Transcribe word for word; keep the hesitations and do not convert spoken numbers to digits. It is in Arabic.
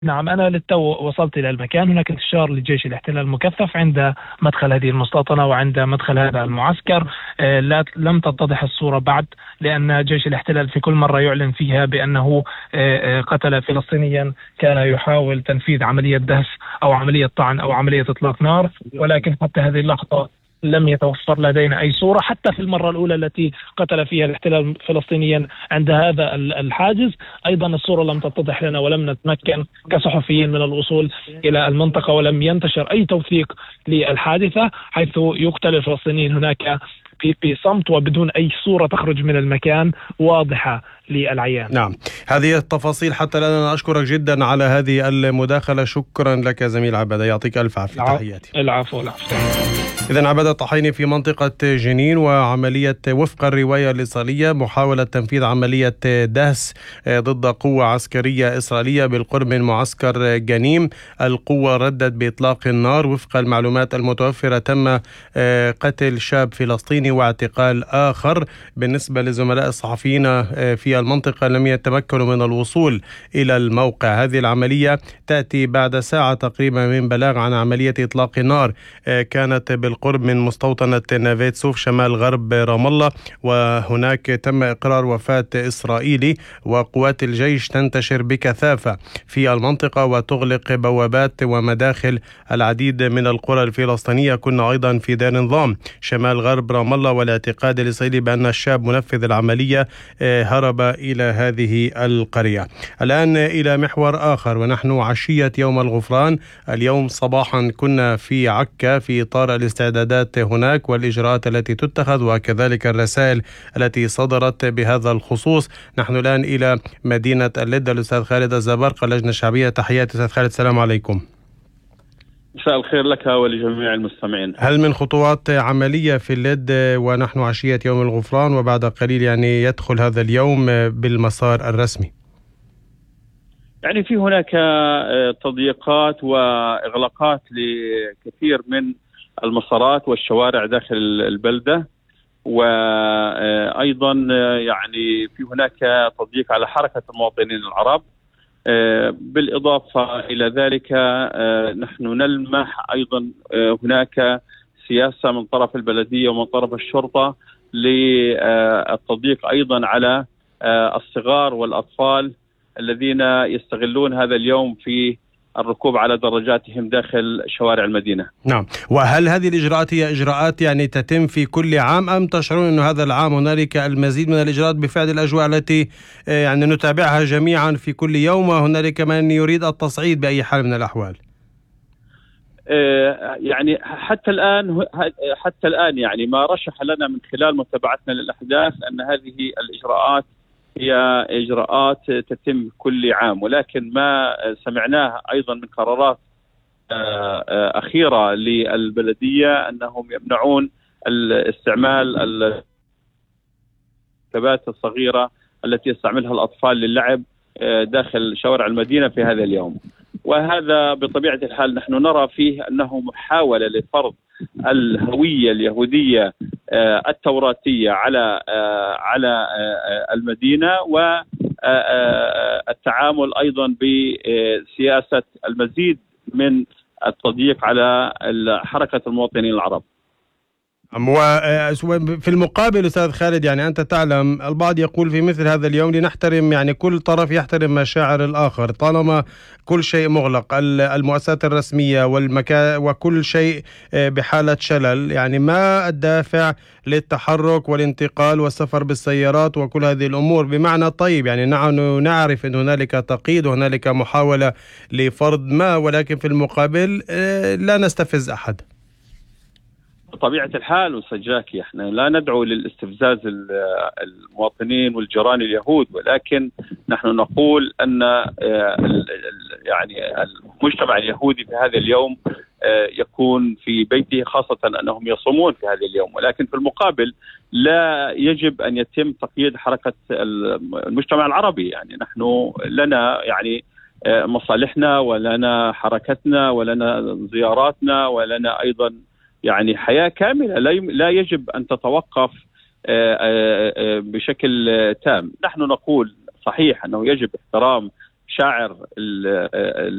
نعم، أنا للتو وصلت إلى المكان. هناك انتشار لجيش الاحتلال المكثف عند مدخل هذه المستوطنة وعند مدخل هذا المعسكر. آه، لا لم تتضح الصورة بعد، لأن جيش الاحتلال في كل مرة يعلن فيها بأنه آه، آه، قتل فلسطينيا كان يحاول تنفيذ عملية دهس أو عملية طعن أو عملية إطلاق نار، ولكن حتى هذه اللحظة لم يتوفر لدينا أي صورة. حتى في المرة الأولى التي قتل فيها الاحتلال فلسطينيا عند هذا الحاجز، أيضا الصورة لم تتضح لنا ولم نتمكن كصحفيين من الوصول إلى المنطقة، ولم ينتشر أي توثيق للحادثة، حيث يقتل الفلسطينيين هناك بصمت وبدون أي صورة تخرج من المكان واضحة للعيان. نعم، هذه التفاصيل حتى الآن. أنا أشكرك جدا على هذه المداخلة. شكرا لك زميل عبادة، يعطيك ألف عافية. تحياتي. العفو. العفو. إذن عبادة الطحيني في منطقة جنين، وعملية وفق الرواية الإسرائيلية محاولة تنفيذ عملية دهس ضد قوة عسكرية إسرائيلية بالقرب من معسكر جنيم. القوة ردت بإطلاق النار. وفق المعلومات المتوفرة تم قتل شاب فلسطيني واعتقال آخر. بالنسبة لزملاء الصحفيين في المنطقة لم يتمكنوا من الوصول إلى الموقع. هذه العملية تأتي بعد ساعة تقريبا من بلاغ عن عملية إطلاق نار كانت بالقرب من مستوطنة نافيت سوف شمال غرب رام الله، وهناك تم إقرار وفاة إسرائيلي. وقوات الجيش تنتشر بكثافة في المنطقة وتغلق بوابات ومداخل العديد من القرى الفلسطينية. كنا أيضا في دار نظام شمال غرب رام الله، والاعتقاد الإسرائيلي بأن الشاب منفذ العملية هرب إلى هذه القرية. الآن إلى محور آخر، ونحن عشية يوم الغفران. اليوم صباحا كنا في عكا في إطار الاستعدادات هناك والإجراءات التي تتخذ وكذلك الرسائل التي صدرت بهذا الخصوص. نحن الآن إلى مدينة اللد. الأستاذ خالد الزبرقة، اللجنة الشعبية. تحياتي أستاذ خالد، السلام عليكم. مساء الخير لك ولجميع المستمعين. هل من خطوات عملية في اللد ونحن عشية يوم الغفران وبعد قليل يعني يدخل هذا اليوم بالمسار الرسمي؟ يعني في هناك تضييقات وإغلاقات لكثير من المسارات والشوارع داخل البلدة، وأيضا يعني في هناك تضييق على حركة المواطنين العرب. بالإضافة إلى ذلك نحن نلمح أيضا هناك سياسة من طرف البلدية ومن طرف الشرطة للتضييق أيضا على الصغار والأطفال الذين يستغلون هذا اليوم في الركوب على دراجاتهم داخل شوارع المدينة. نعم، وهل هذه الإجراءات هي إجراءات يعني تتم في كل عام، أم تشعرون أن هذا العام هنالك المزيد من الإجراءات بفعل الأجواء التي يعني نتابعها جميعا في كل يوم، وهنالك من يريد التصعيد بأي حال من الأحوال؟ يعني حتى الآن حتى الآن يعني ما رشح لنا من خلال متابعتنا للأحداث أن هذه الإجراءات هي إجراءات تتم كل عام، ولكن ما سمعناه أيضا من قرارات أخيرة للبلدية أنهم يمنعون الاستعمال الكبات الصغيرة التي يستعملها الأطفال للعب داخل شوارع المدينة في هذا اليوم. وهذا بطبيعة الحال نحن نرى فيه أنه محاولة لفرض الهوية اليهودية التوراتية على على المدينة، والتعامل أيضا بسياسة المزيد من التضييق على حركة المواطنين العرب. وفي المقابل أستاذ خالد، يعني أنت تعلم البعض يقول في مثل هذا اليوم لنحترم، يعني كل طرف يحترم مشاعر الآخر طالما كل شيء مغلق، المؤسسات الرسمية والمكان وكل شيء بحالة شلل، يعني ما الدافع للتحرك والانتقال والسفر بالسيارات وكل هذه الأمور؟ بمعنى طيب يعني نحن نعرف أن هنالك تقييد وهنالك محاولة لفرض ما، ولكن في المقابل لا نستفز أحد. بطبيعة الحال أستاذ جاكي، احنا لا ندعو للاستفزاز المواطنين والجيران اليهود، ولكن نحن نقول أن يعني المجتمع اليهودي في هذا اليوم يكون في بيته، خاصة أنهم يصومون في هذا اليوم، ولكن في المقابل لا يجب أن يتم تقييد حركة المجتمع العربي. يعني نحن لنا يعني مصالحنا ولنا حركتنا ولنا زياراتنا ولنا أيضا يعني حياة كاملة لا يجب أن تتوقف بشكل تام. نحن نقول صحيح أنه يجب احترام شاعر